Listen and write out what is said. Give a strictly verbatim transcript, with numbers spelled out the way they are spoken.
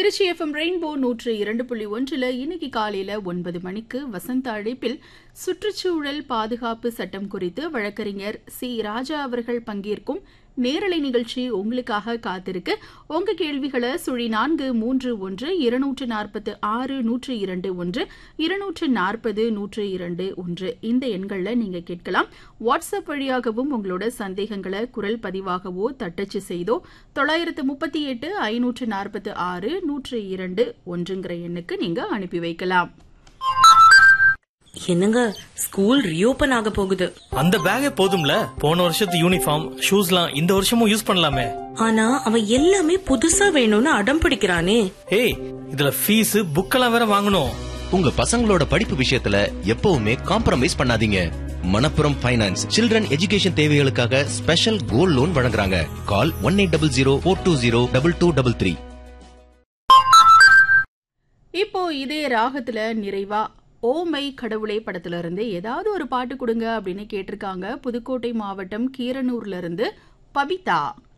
Trichy FM rainbow நூற்று இரண்டு புள்ளி ஒன்றில் இன்னைக்கு காலையில் ஒன்பது மணிக்கு வசந்த அழைப்பில் சுற்றுச்சூழல் பாதுகாப்பு சட்டம் குறித்து வழக்கறிஞர் சி ராஜா அவர்கள் பங்கேற்கும் நேரலை நிகழ்ச்சி உங்களுக்காக காத்திருக்கு. உங்க கேள்விகளை சுழி நான்கு மூன்று ஒன்று இருநூற்று நாற்பத்து ஆறு நூற்று இரண்டு ஒன்று இருநூற்று நாற்பது நூற்று இரண்டு ஒன்று இந்த எண்களில் நீங்க கேட்கலாம். வாட்ஸ்அப் வழியாகவும் உங்களோட சந்தேகங்களை குரல் பதிவாகவோ தட்டச்சு செய்தோ தொள்ளாயிரத்து முப்பத்தி எட்டு ஐநூற்று நாற்பத்தி ஆறு நூற்று இரண்டு ஒன்றுங்கிற எண்ணுக்கு நீங்க அனுப்பி வைக்கலாம். என்னங்க ஸ்கூல் ரீஓபன் ஆக போகுது. அந்த பேக்கே போதும்ல, போன வருஷத்து யூனிஃபார்ம் ஷூஸ்லாம் இந்த வருஷமும் யூஸ் பண்ணலாமே. ஆனா அவன் எல்லாமே புதுசா வேணும்னு அடம் பிடிக்கிறானே. ஏய், இதுல ஃபீஸ் புக்கெல்லாம் வேற வாங்கணும். உங்க பசங்களோட படிப்பு விஷயத்துல எப்பவுமே காம்ப்ரமைஸ் பண்ணாதீங்க. மணப்புரம் ஃபைனான்ஸ் சில்ட்ரன் எஜுகேஷன் தேவைகளுக்காக ஸ்பெஷல் கோல்ட் லோன் வழங்குறாங்க. கால் one eight double zero four two zero double two double three. இப்போ இதே ராகத்துல நிறைவா ஓமை கடவுளே படத்துல இருந்து ஏதாவது ஒரு பாட்டு கொடுங்க அப்படின்னு கேட்டிருக்காங்க. புதுக்கோட்டை மாவட்டம் கீரனூர்ல இருந்து பபிதா.